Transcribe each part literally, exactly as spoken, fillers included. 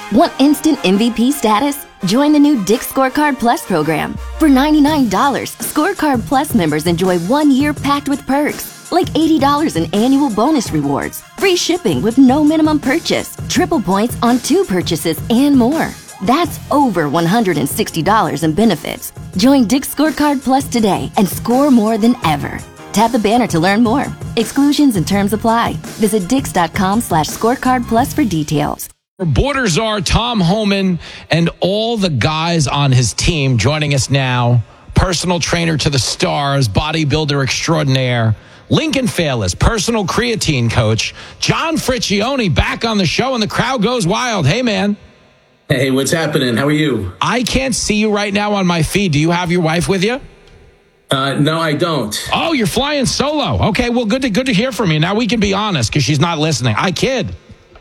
Want instant M V P status? Join the new Dick's Scorecard Plus program. For ninety-nine dollars, Scorecard Plus members enjoy one year packed with perks, like eighty dollars in annual bonus rewards, free shipping with no minimum purchase, triple points on two purchases, and more. That's over one hundred sixty dollars in benefits. Join Dick's Scorecard Plus today and score more than ever. Tap the banner to learn more. Exclusions and terms apply. Visit dix.com slash scorecard plus for details. Border czar Tom Homan and all the guys on his team joining us now. Personal trainer to the stars, bodybuilder extraordinaire, Lincoln Fairless, personal creatine coach, John Friccione back on the show, and the crowd goes wild. Hey, man. Hey, what's happening? How are you? I can't see you right now on my feed. Do you have your wife with you? Uh, no, I don't. Oh, you're flying solo. Okay, well, good to good to hear from you. Now we can be honest because she's not listening. I kid.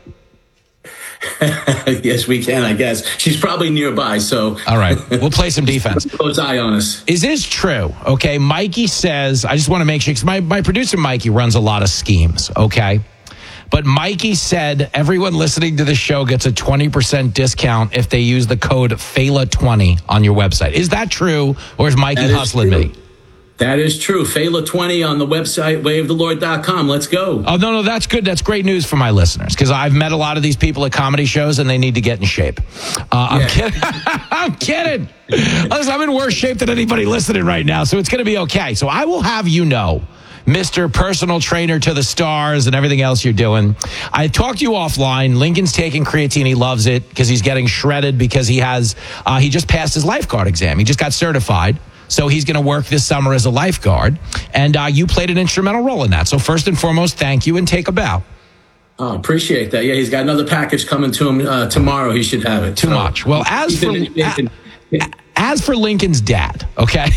Yes, we can, I guess. She's probably nearby, so. All right, we'll play some defense. Close eye on us. Is this true? Okay, Mikey says, I just want to make sure, because my, my producer Mikey runs a lot of schemes, okay? But Mikey said everyone listening to the show gets a twenty percent discount if they use the code F A L A twenty on your website. Is that true, or is Mikey That is hustling true. me? That is true. F A L A twenty on the website, way of the lord dot com. Let's go. Oh, no, no, that's good. That's great news for my listeners, because I've met a lot of these people at comedy shows, and they need to get in shape. Uh, I'm Yeah. kidding. I'm kidding. Listen, I'm in worse shape than anybody listening right now, so it's going to be okay. So I will have you know, Mister Personal Trainer to the stars and everything else you're doing. I talked to you offline. Lincoln's taking creatine. He loves it because he's getting shredded because he has, uh, he just passed his lifeguard exam. He just got certified. So he's going to work this summer as a lifeguard. And uh, you played an instrumental role in that. So first and foremost, thank you and take a bow. Oh, appreciate that. Yeah, he's got another package coming to him uh, tomorrow. He should have it. Too So, much. Well, as for, Ethan, Ethan, as for Lincoln's dad, okay?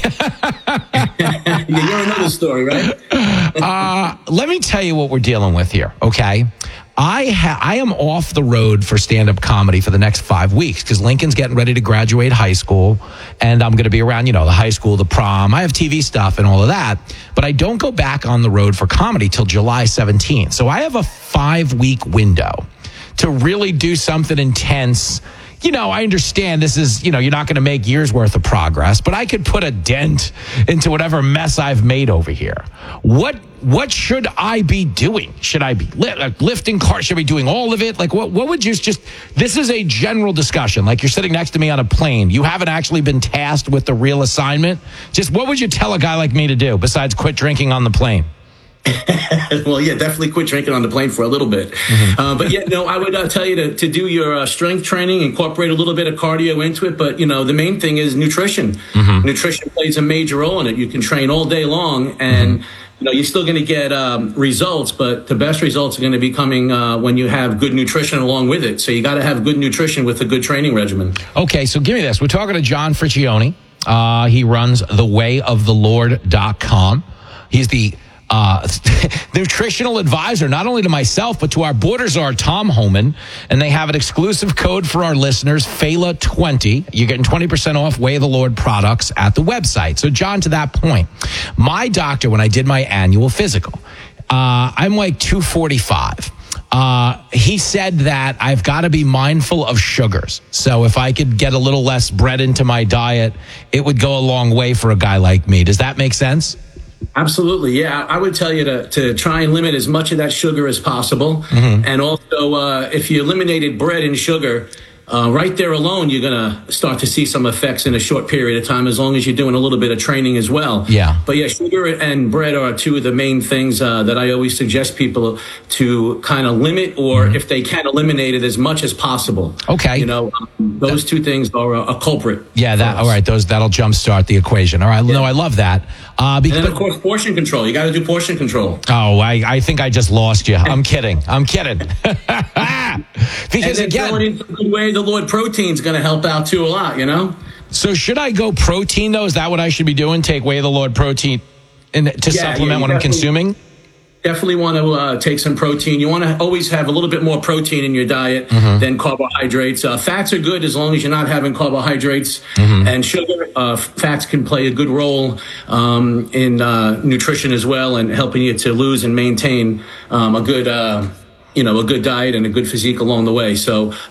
yeah, you're another story, right? uh, let me tell you what we're dealing with here, okay? I ha- I am off the road for stand-up comedy for the next five weeks because Lincoln's getting ready to graduate high school, and I'm going to be around, you know, the high school, the prom. I have T V stuff and all of that, but I don't go back on the road for comedy till July seventeenth. So I have a five-week window to really do something intense. You know, I understand this is, you know, you're not going to make years worth of progress, but I could put a dent into whatever mess I've made over here. What what should I be doing? Should I be li- like lifting cars? Should I be doing all of it? Like, what, what would you just, this is a general discussion. Like, you're sitting next to me on a plane. You haven't actually been tasked with the real assignment. Just what would you tell a guy like me to do besides quit drinking on the plane? Well, yeah, definitely quit drinking on the plane for a little bit. Mm-hmm. Uh, but yeah, no, I would uh, tell you to, to do your uh, strength training, incorporate a little bit of cardio into it. But, you know, the main thing is nutrition. Mm-hmm. Nutrition plays a major role in it. You can train all day long and, mm-hmm. you know, you're still going to get um, results, but the best results are going to be coming uh, when you have good nutrition along with it. So you got to have good nutrition with a good training regimen. Okay, so give me this. We're talking to John Friccione. Uh, he runs the way of the lord dot com. He's the Uh, nutritional advisor, not only to myself, but to our border czar, Tom Homan. And they have an exclusive code for our listeners, F A L A twenty. You're getting twenty percent off Way of the Lord products at the website. So, John, to that point, my doctor, when I did my annual physical, uh, I'm like two forty-five. Uh, he said that I've got to be mindful of sugars. So if I could get a little less bread into my diet, it would go a long way for a guy like me. Does that make sense? Absolutely. Yeah, I would tell you to, to try and limit as much of that sugar as possible. Mm-hmm. And also, uh, if you eliminated bread and sugar, uh, right there alone, you're going to start to see some effects in a short period of time, as long as you're doing a little bit of training as well. Yeah. But yeah, sugar and bread are two of the main things uh, that I always suggest people to kind of limit, or mm-hmm. if they can, eliminate it as much as possible. Okay. You know, um, those two things are a, a culprit. Yeah. That. All right. Those that'll jumpstart the equation. All right. Yeah. No, I love that. Uh, because, and then, of course, portion control. You got to do portion control. Oh, I, I think I just lost you. I'm kidding. I'm kidding. Because and again, throwing in some good Way of the Lord protein is going to help out too a lot, you know? So should I go protein, though? Is that what I should be doing? Take Way of the Lord protein in, to yeah, supplement yeah, what I'm consuming? Definitely want to uh, take some protein. You want to always have a little bit more protein in your diet mm-hmm. than carbohydrates. Uh, fats are good as long as you're not having carbohydrates mm-hmm. and sugar. Uh, fats can play a good role um, in uh, nutrition as well, and helping you to lose and maintain um, a good, uh, you know, a good diet and a good physique along the way. So